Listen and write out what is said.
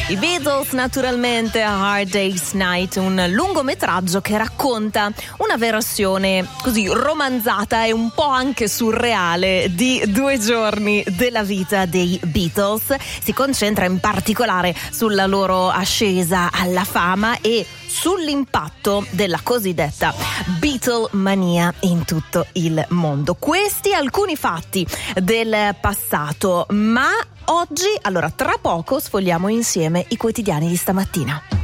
I Beatles, naturalmente, A Hard Day's Night, un lungometraggio che racconta una versione così romanzata e un po' anche surreale di 2 giorni della vita dei Beatles. Si concentra in particolare sulla loro ascesa alla fama e sull'impatto della cosiddetta Beatlemania in tutto il mondo. Questi alcuni fatti del passato, ma oggi, allora tra poco, sfogliamo insieme i quotidiani di stamattina.